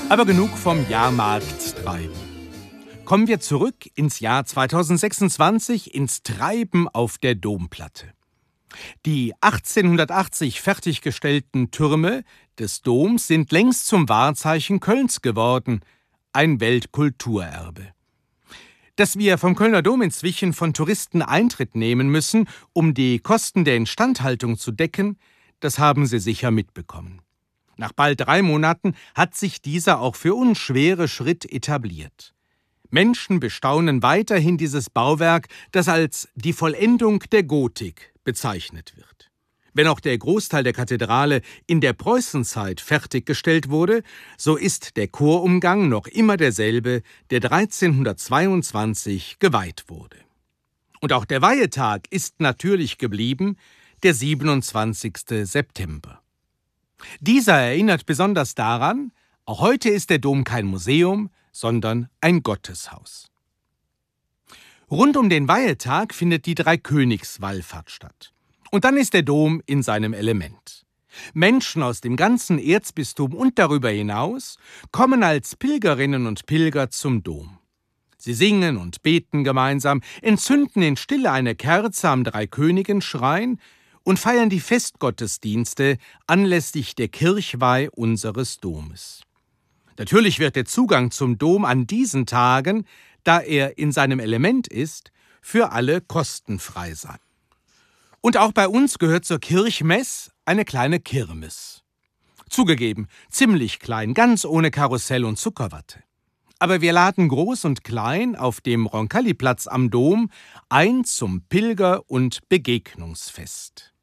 Aber genug vom Jahrmarktstreiben. Kommen wir zurück ins Jahr 2026, ins Treiben auf der Domplatte. Die 1880 fertiggestellten Türme des Doms sind längst zum Wahrzeichen Kölns geworden, ein Weltkulturerbe. Dass wir vom Kölner Dom inzwischen von Touristen Eintritt nehmen müssen, um die Kosten der Instandhaltung zu decken, das haben Sie sicher mitbekommen. Nach bald 3 Monaten hat sich dieser auch für uns schwere Schritt etabliert. Menschen bestaunen weiterhin dieses Bauwerk, das als die Vollendung der Gotik bezeichnet wird. Wenn auch der Großteil der Kathedrale in der Preußenzeit fertiggestellt wurde, so ist der Chorumgang noch immer derselbe, der 1322 geweiht wurde. Und auch der Weihetag ist natürlich geblieben, der 27. September. Dieser erinnert besonders daran, auch heute ist der Dom kein Museum, sondern ein Gotteshaus. Rund um den Weihetag findet die Dreikönigswallfahrt statt. Und dann ist der Dom in seinem Element. Menschen aus dem ganzen Erzbistum und darüber hinaus kommen als Pilgerinnen und Pilger zum Dom. Sie singen und beten gemeinsam, entzünden in Stille eine Kerze am Dreikönigenschrein und feiern die Festgottesdienste anlässlich der Kirchweih unseres Domes. Natürlich wird der Zugang zum Dom an diesen Tagen, da er in seinem Element ist, für alle kostenfrei sein. Und auch bei uns gehört zur Kirchmess eine kleine Kirmes. Zugegeben, ziemlich klein, ganz ohne Karussell und Zuckerwatte. Aber wir laden groß und klein auf dem Roncalli-Platz am Dom ein zum Pilger- und Begegnungsfest.